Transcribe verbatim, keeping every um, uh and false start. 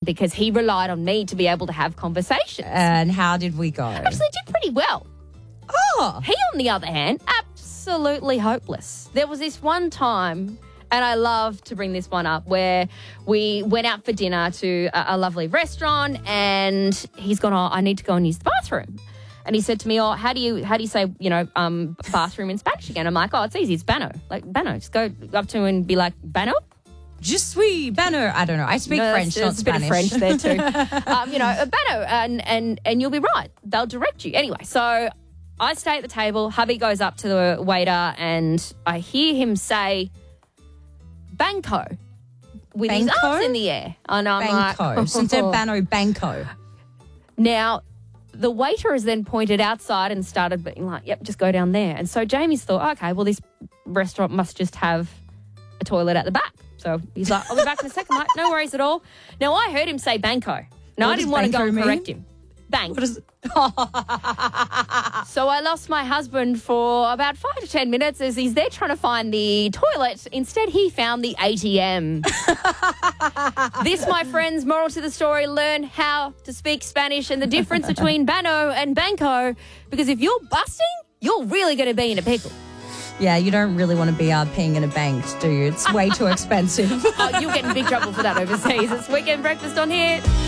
because he relied on me to be able to have conversations. And how did we go? Actually did pretty well. Oh. He, on the other hand, absolutely hopeless. There was this one time, and I love to bring this one up, where we went out for dinner to a, a lovely restaurant, and he's gone, oh, I need to go and use the bathroom. And he said to me, oh, how do you how do you say, you know, um, bathroom in Spanish again? I'm like, oh, it's easy. It's bano. Like, bano. Just go up to him and be like, bano? Je suis bano. I don't know. I speak No, French, there's, not there's Spanish. a bit of French there too. um, you know, a bano, and, and, and you'll be right. They'll direct you. Anyway, so I stay at the table. Hubby goes up to the waiter, and I hear him say, Banco, with his Banco? arms in the air. And I'm Banco. like, So instead of bano, banco. Now, the waiter has then pointed outside and started being like, yep, just go down there. And so Jamie's thought, okay, well, this restaurant must just have a toilet at the back. So he's like, I'll be back in a second, mate. No worries at all. Now, I heard him say Banco. Now, What I didn't does want to go Banco and mean? correct him. Bank. What is So I lost my husband for about five to ten minutes as he's there trying to find the toilet. Instead, he found the A T M. This, my friends, moral to the story, learn how to speak Spanish and the difference between bano and banco, because if you're busting, you're really going to be in a pickle. Yeah, you don't really want to be uh, peeing in a bank, do you? It's way too expensive. Oh, you'll get in big trouble for that overseas. It's Weekend Breakfast on here.